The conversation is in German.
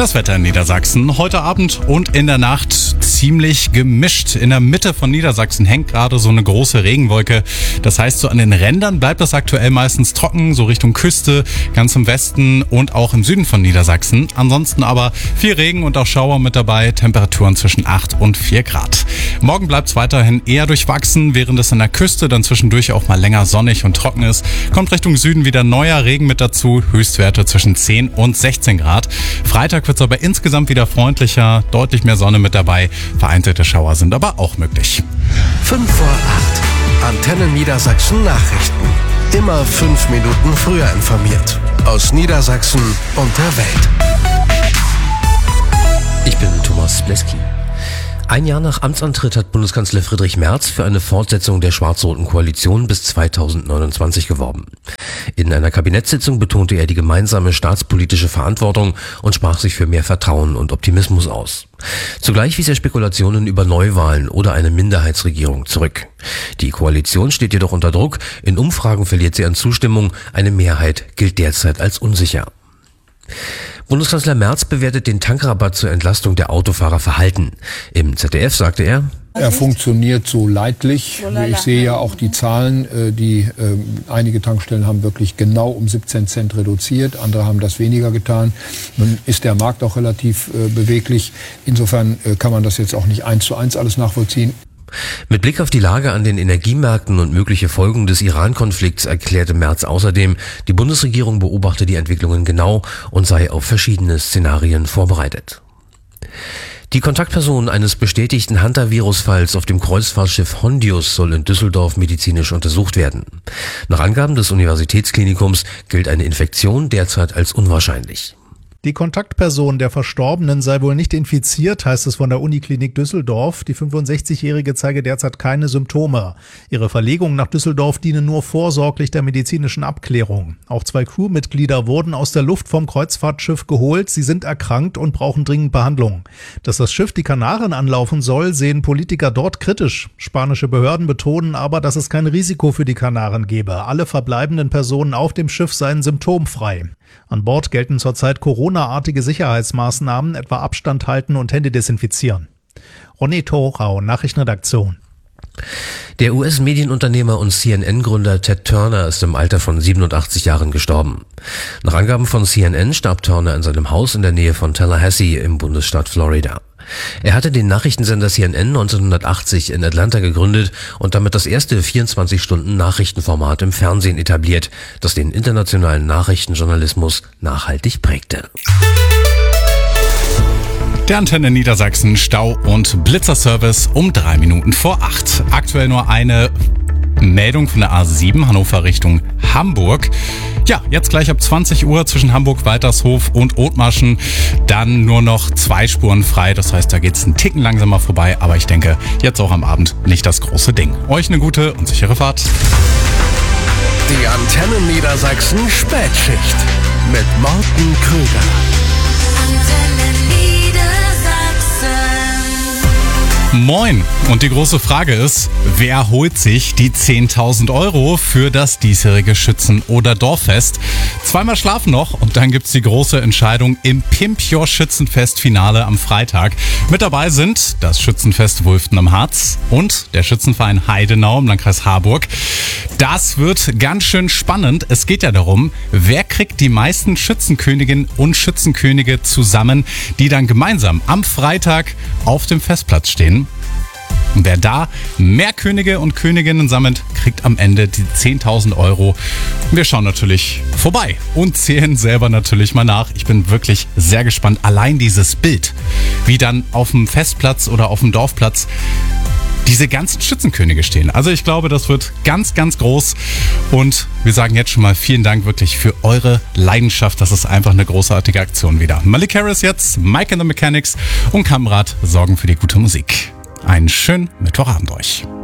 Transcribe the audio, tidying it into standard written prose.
Das Wetter in Niedersachsen heute Abend und in der Nacht ziemlich gemischt. In der Mitte von Niedersachsen hängt gerade so eine große Regenwolke. Das heißt, so an den Rändern bleibt das aktuell meistens trocken, so Richtung Küste, ganz im Westen und auch im Süden von Niedersachsen. Ansonsten aber viel Regen und auch Schauer mit dabei, Temperaturen zwischen 8 und 4 Grad. Morgen bleibt es weiterhin eher durchwachsen, während es an der Küste dann zwischendurch auch mal länger sonnig und trocken ist. Kommt Richtung Süden wieder neuer Regen mit dazu, Höchstwerte zwischen 10 und 16 Grad. Freitag wird es aber insgesamt wieder freundlicher, deutlich mehr Sonne mit dabei. Vereinzelte Schauer sind aber auch möglich. 5 vor 8. Antenne Niedersachsen Nachrichten. Immer 5 Minuten früher informiert. Aus Niedersachsen und der Welt. Ich bin Thomas Bleski. Ein Jahr nach Amtsantritt hat Bundeskanzler Friedrich Merz für eine Fortsetzung der schwarz-roten Koalition bis 2029 geworben. In einer Kabinettssitzung betonte er die gemeinsame staatspolitische Verantwortung und sprach sich für mehr Vertrauen und Optimismus aus. Zugleich wies er Spekulationen über Neuwahlen oder eine Minderheitsregierung zurück. Die Koalition steht jedoch unter Druck. In Umfragen verliert sie an Zustimmung. Eine Mehrheit gilt derzeit als unsicher. Bundeskanzler Merz bewertet den Tankrabatt zur Entlastung der Autofahrer verhalten. Im ZDF sagte er: Er funktioniert so leidlich. Ich sehe ja auch die Zahlen, einige Tankstellen haben wirklich genau um 17 Cent reduziert, andere haben das weniger getan. Nun ist der Markt auch relativ beweglich. Insofern kann man das jetzt auch nicht 1:1 alles nachvollziehen. Mit Blick auf die Lage an den Energiemärkten und mögliche Folgen des Iran-Konflikts erklärte Merz außerdem, die Bundesregierung beobachte die Entwicklungen genau und sei auf verschiedene Szenarien vorbereitet. Die Kontaktperson eines bestätigten Hantavirus-Falls auf dem Kreuzfahrtschiff Hondius soll in Düsseldorf medizinisch untersucht werden. Nach Angaben des Universitätsklinikums gilt eine Infektion derzeit als unwahrscheinlich. Die Kontaktperson der Verstorbenen sei wohl nicht infiziert, heißt es von der Uniklinik Düsseldorf. Die 65-Jährige zeige derzeit keine Symptome. Ihre Verlegung nach Düsseldorf diene nur vorsorglich der medizinischen Abklärung. Auch 2 Crewmitglieder wurden aus der Luft vom Kreuzfahrtschiff geholt. Sie sind erkrankt und brauchen dringend Behandlung. Dass das Schiff die Kanaren anlaufen soll, sehen Politiker dort kritisch. Spanische Behörden betonen aber, dass es kein Risiko für die Kanaren gebe. Alle verbleibenden Personen auf dem Schiff seien symptomfrei. An Bord gelten zurzeit Corona-artige Sicherheitsmaßnahmen, etwa Abstand halten und Hände desinfizieren. Ronny Thorau, Nachrichtenredaktion. Der US-Medienunternehmer und CNN-Gründer Ted Turner ist im Alter von 87 Jahren gestorben. Nach Angaben von CNN starb Turner in seinem Haus in der Nähe von Tallahassee im Bundesstaat Florida. Er hatte den Nachrichtensender CNN 1980 in Atlanta gegründet und damit das erste 24-Stunden-Nachrichtenformat im Fernsehen etabliert, das den internationalen Nachrichtenjournalismus nachhaltig prägte. Der Antenne Niedersachsen Stau- und Blitzerservice um 3 Minuten vor 8. Aktuell nur eine Meldung von der A7 Hannover Richtung Hamburg. Ja, jetzt gleich ab 20 Uhr zwischen Hamburg-Waltershof und Othmarschen dann nur noch 2 Spuren frei. Das heißt, da geht's einen Ticken langsamer vorbei. Aber ich denke, jetzt auch am Abend nicht das große Ding. Euch eine gute und sichere Fahrt. Die Antenne Niedersachsen Spätschicht mit Morten Krüger. Moin! Und die große Frage ist, wer holt sich die 10.000 € für das diesjährige Schützen- oder Dorffest? 2-mal schlafen noch und dann gibt's die große Entscheidung im Pimpjor Schützenfest-Finale am Freitag. Mit dabei sind das Schützenfest Wulften am Harz und der Schützenverein Heidenau im Landkreis Harburg. Das wird ganz schön spannend. Es geht ja darum, wer kriegt die meisten Schützenköniginnen und Schützenkönige zusammen, die dann gemeinsam am Freitag auf dem Festplatz stehen. Und wer da mehr Könige und Königinnen sammelt, kriegt am Ende die 10.000 €. Wir schauen natürlich vorbei und zählen selber natürlich mal nach. Ich bin wirklich sehr gespannt. Allein dieses Bild, wie dann auf dem Festplatz oder auf dem Dorfplatz diese ganzen Schützenkönige stehen. Also ich glaube, das wird ganz, ganz groß. Und wir sagen jetzt schon mal vielen Dank wirklich für eure Leidenschaft. Das ist einfach eine großartige Aktion wieder. Malik Harris jetzt, Mike and the Mechanics und Kamrat sorgen für die gute Musik. Einen schönen Mittwochabend euch.